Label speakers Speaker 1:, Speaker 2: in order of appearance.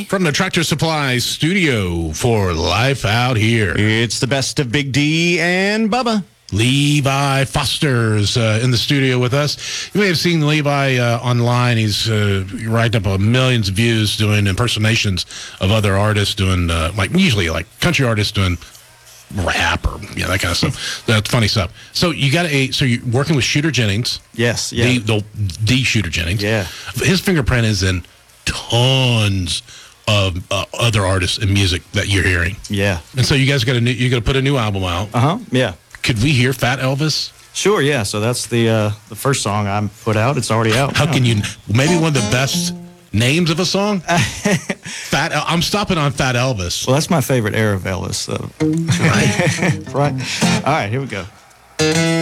Speaker 1: Kenny.
Speaker 2: From the Tractor Supply studio for Life Out Here.
Speaker 1: It's the best of Big D and Bubba.
Speaker 2: Levi Foster's in the studio with us. You may have seen Levi online. He's racked up millions of views doing impersonations of other artists, doing usually country artists doing rap or that kind of stuff. That's funny stuff. So so you're working with Shooter Jennings.
Speaker 1: Yes, yeah.
Speaker 2: The Shooter Jennings.
Speaker 1: Yeah.
Speaker 2: His fingerprint is in tons of other artists and music that you're hearing.
Speaker 1: Yeah.
Speaker 2: And so you guys got to put a new album out.
Speaker 1: Yeah.
Speaker 2: Could we hear Fat Elvis?
Speaker 1: Sure, yeah. So that's the first song I put out. It's already out.
Speaker 2: How can you? Maybe one of the best names of a song. I'm stopping on Fat Elvis.
Speaker 1: Well, that's my favorite era of Elvis. So. Right. Right. All right. Here we go.